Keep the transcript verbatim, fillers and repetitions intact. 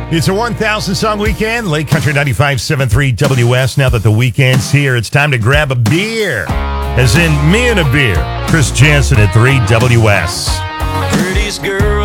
It's a one thousand song weekend, Lake Country ninety-five point seven three W S. Now that the weekend's here, it's time to grab a beer. As in me and a beer. Chris Jansen at three W S. Prettiest girl